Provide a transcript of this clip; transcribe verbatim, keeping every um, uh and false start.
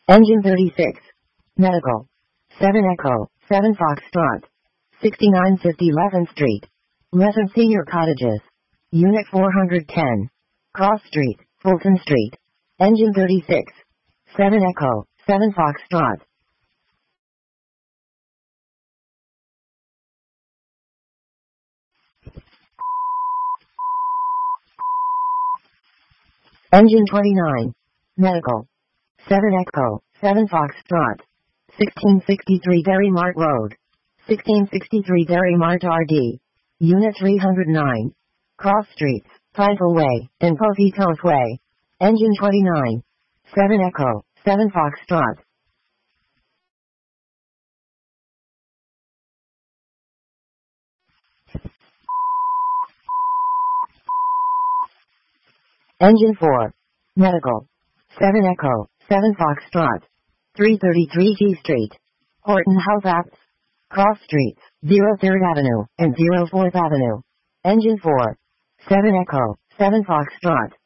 Engine thirty-six. Medical. seven Echo, seven Foxtrot. sixty-nine fifty eleventh Street. Pleasant Senior Cottages. Unit four hundred ten. Cross Street, Fulton Street. Engine thirty-six. seven Echo, seven Foxtrot. Engine twenty-nine. Medical. seven Echo, seven Foxtrot. sixteen sixty-three Dairy Mart Road. sixteen sixty-three Dairy Mart R D. Unit three hundred nine. Cross Streets, Title Way, and Pothetos Way. Engine twenty-nine. seven Echo, seven Foxtrot. Engine four. Medical. seven Echo, seven Foxtrot. three thirty-three G Street. Horton Health Apps. Cross Streets, zero third Avenue and zero fourth Avenue. Engine four. seven Echo, seven Foxtrot.